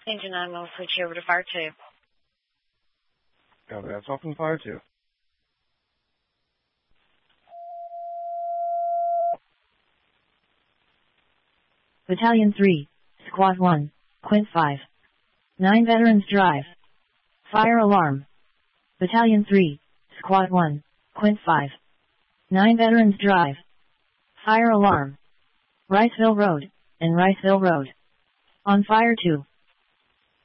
Engine 9 will switch you over to Fire 2. Copy that. Open Fire 2. Battalion 3, Squad 1, Quint 5. 9 veterans drive. Fire alarm. Battalion 3, Squad 1, Quint 5. 9 veterans drive. Fire alarm. Riceville Road, and Riceville Road. On Fire 2.